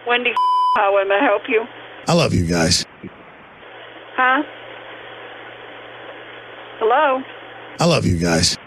Wendy, how am I help you? I love you guys. Huh? Hello? I love you guys.